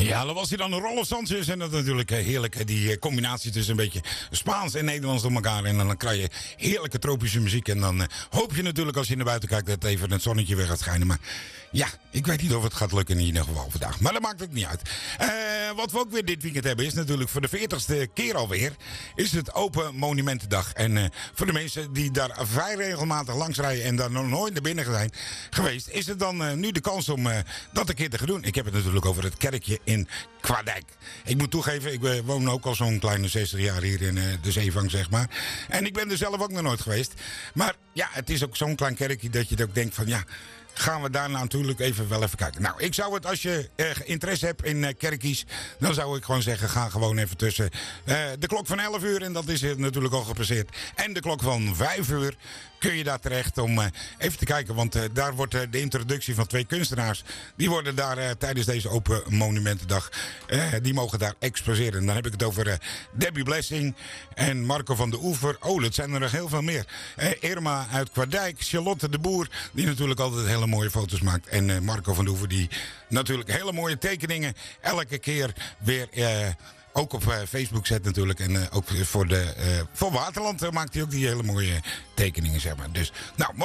Ja, dat was hij dan, Rolf Sanchez. En dat natuurlijk heerlijk, die combinatie tussen een beetje Spaans en Nederlands door elkaar. En dan krijg je heerlijke tropische muziek. En dan hoop je natuurlijk als je naar buiten kijkt dat even het zonnetje weer gaat schijnen. Maar ja, ik weet niet of het gaat lukken in ieder geval vandaag. Maar dat maakt ook niet uit. Wat we ook weer dit weekend hebben is natuurlijk voor de 40ste keer alweer is het Open Monumentendag. En voor de mensen die daar vrij regelmatig langs rijden en daar nog nooit naar binnen zijn geweest, is het dan nu de kans om dat een keer te gaan doen. Ik heb het natuurlijk over het kerkje in Kwaadijk. Ik moet toegeven, ik woon ook al zo'n kleine 60 jaar hier in de Zeevang, zeg maar. En ik ben er zelf ook nog nooit geweest. Maar ja, het is ook zo'n klein kerkje dat je ook denkt van ja, gaan we daar natuurlijk wel even kijken. Nou, ik zou het, als je interesse hebt in kerkjes, dan zou ik gewoon zeggen, ga gewoon even tussen de klok van 11 uur, en dat is natuurlijk al gepasseerd, en de klok van 5 uur, kun je daar terecht om even te kijken. Want daar wordt de introductie van 2 kunstenaars, die worden daar tijdens deze Open Monumentendag, die mogen daar exposeren. Dan heb ik het over Debbie Blessing en Marco van de Oever. Oh, dat zijn er nog heel veel meer. Irma uit Kwaadijk, Charlotte de Boer, die natuurlijk altijd hele mooie foto's maakt. En Marco van de Oever, die natuurlijk hele mooie tekeningen elke keer weer ook op Facebook zet natuurlijk. En ook voor Waterland maakt hij ook die hele mooie tekeningen, zeg maar. Dus, nou,